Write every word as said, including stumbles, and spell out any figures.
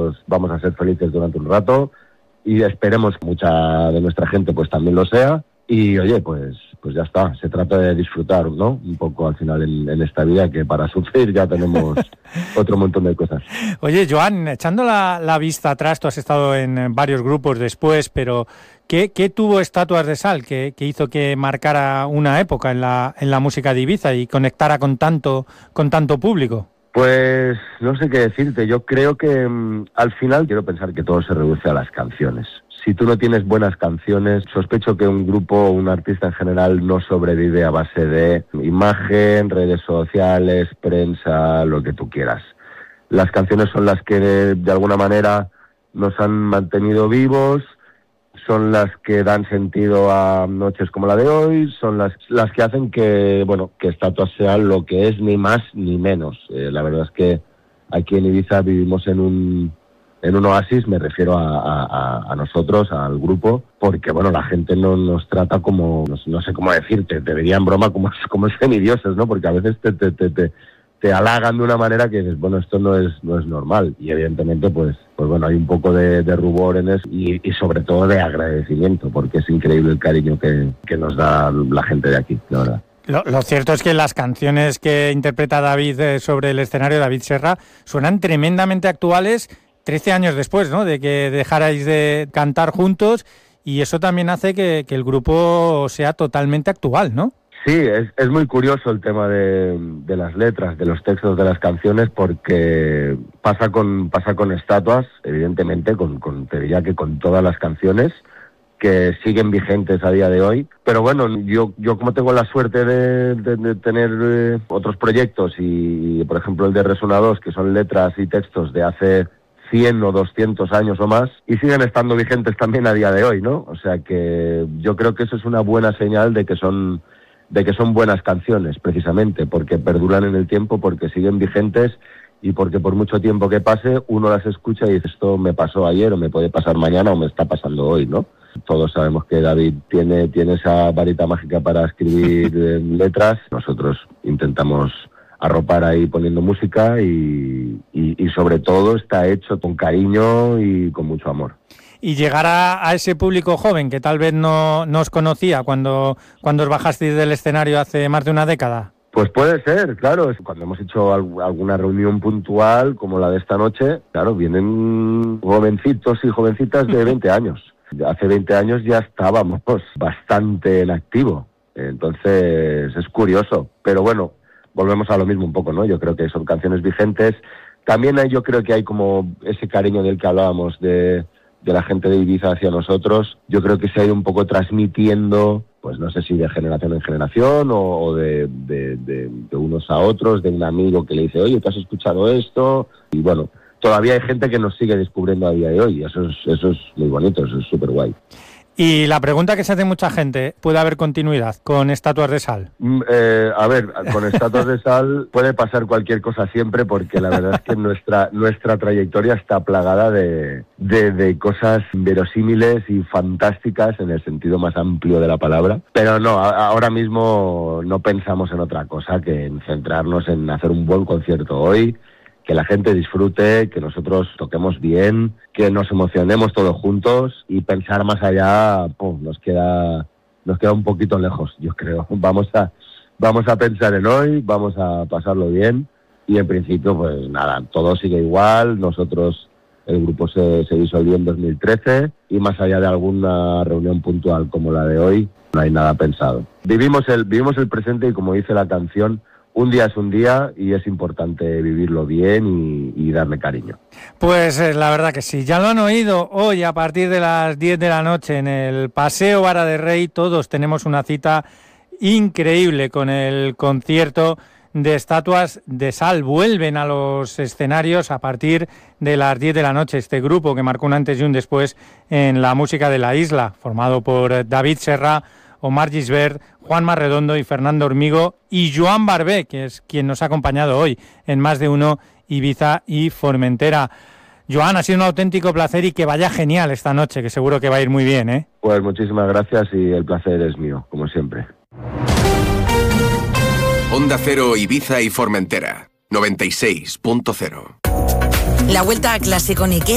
nosotros vamos a ser felices durante un rato y esperemos que mucha de nuestra gente pues también lo sea. Y oye, pues pues ya está, se trata de disfrutar, ¿no? Un poco al final en, en esta vida, que para sufrir ya tenemos otro montón de cosas. Oye, Joan, echando la, la vista atrás, tú has estado en varios grupos después, pero ¿qué, qué tuvo Estatuas de Sal que, que hizo que marcara una época en la, en la música de Ibiza y conectara con tanto, con tanto público? Pues no sé qué decirte, yo creo que mmm, al final quiero pensar que todo se reduce a las canciones. Si tú no tienes buenas canciones, sospecho que un grupo o un artista en general no sobrevive a base de imagen, redes sociales, prensa, lo que tú quieras. Las canciones son las que de, de alguna manera nos han mantenido vivos, son las que dan sentido a noches como la de hoy, son las las que hacen que, bueno, que Estatuas sea lo que es, ni más ni menos. Eh, la verdad es que aquí en Ibiza vivimos en un en un oasis, me refiero a, a, a nosotros, al grupo, porque bueno, la gente no nos trata como, no, no sé cómo decirte, te diría en broma como, como semidioses, ¿no? Porque a veces te, te, te, te, te halagan de una manera que dices, bueno, esto no es no es normal. Y evidentemente, pues pues bueno, hay un poco de, de rubor en eso y, y sobre todo de agradecimiento, porque es increíble el cariño que, que nos da la gente de aquí, la verdad. Lo, lo cierto es que las canciones que interpreta David eh, sobre el escenario, David Serra, suenan tremendamente actuales trece años después, ¿no?, de que dejarais de cantar juntos, y eso también hace que, que el grupo sea totalmente actual, ¿no? Sí, es, es muy curioso el tema de, de las letras, de los textos de las canciones, porque pasa con pasa con Estatuas, evidentemente, con, con te diría que con todas las canciones que siguen vigentes a día de hoy. Pero bueno, yo yo como tengo la suerte de, de, de tener eh, otros proyectos y, por ejemplo, el de Resona dos, que son letras y textos de hace cien o doscientos años o más, y siguen estando vigentes también a día de hoy, ¿no? O sea que yo creo que eso es una buena señal de que son de que son buenas canciones, precisamente, porque perduran en el tiempo, porque siguen vigentes y porque por mucho tiempo que pase, uno las escucha y dice, esto me pasó ayer o me puede pasar mañana o me está pasando hoy, ¿no? Todos sabemos que David tiene, tiene esa varita mágica para escribir eh, letras. Nosotros intentamos arropar ahí poniendo música y, y, y sobre todo está hecho con cariño y con mucho amor. Y llegar a, a ese público joven que tal vez no, no os conocía cuando, cuando os bajasteis del escenario hace más de una década. Pues puede ser, claro. Cuando hemos hecho alguna reunión puntual como la de esta noche, claro, vienen jovencitos y jovencitas de veinte años. Hace veinte años ya estábamos bastante en activo, entonces es curioso, pero bueno, volvemos a lo mismo un poco, ¿no? Yo creo que son canciones vigentes. También hay, yo creo que hay como ese cariño del que hablábamos de, de la gente de Ibiza hacia nosotros. Yo creo que se ha ido un poco transmitiendo, pues no sé si de generación en generación o, o de, de, de, de unos a otros, de un amigo que le dice, oye, ¿tú has escuchado esto? Y bueno, todavía hay gente que nos sigue descubriendo a día de hoy, y eso es, eso es muy bonito, eso es súper guay. Y la pregunta que se hace mucha gente, ¿puede haber continuidad con Estatuas de Sal? Mm, eh, a ver, con Estatuas de Sal puede pasar cualquier cosa siempre, porque la verdad es que nuestra nuestra trayectoria está plagada de, de, de cosas verosímiles y fantásticas en el sentido más amplio de la palabra. Pero no, a, ahora mismo no pensamos en otra cosa que en centrarnos en hacer un buen concierto hoy, que la gente disfrute, que nosotros toquemos bien, que nos emocionemos todos juntos, y pensar más allá, pum, nos queda nos queda un poquito lejos, yo creo. Vamos a vamos a pensar en hoy, vamos a pasarlo bien, y en principio pues nada, todo sigue igual. Nosotros, el grupo se, se disolvió en dos mil trece, y más allá de alguna reunión puntual como la de hoy, no hay nada pensado. Vivimos el vivimos el presente, y como dice la canción, un día es un día y es importante vivirlo bien y, y darle cariño. Pues eh, la verdad que sí. Ya lo han oído hoy a partir de las diez de la noche en el Paseo Vara de Rey. Todos tenemos una cita increíble con el concierto de Estatuas de Sal. Vuelven a los escenarios a partir de las diez de la noche. Este grupo que marcó un antes y un después en la música de la isla, formado por David Serra, Omar Gisbert, Juanma Redondo y Fernando Hormigo, y Joan Barbé, que es quien nos ha acompañado hoy en Más de Uno Ibiza y Formentera. Joan, ha sido un auténtico placer, y que vaya genial esta noche, que seguro que va a ir muy bien, ¿eh? Pues muchísimas gracias, y el placer es mío, como siempre. Onda Cero Ibiza y Formentera, noventa y seis punto cero. La vuelta a Clásico Niquel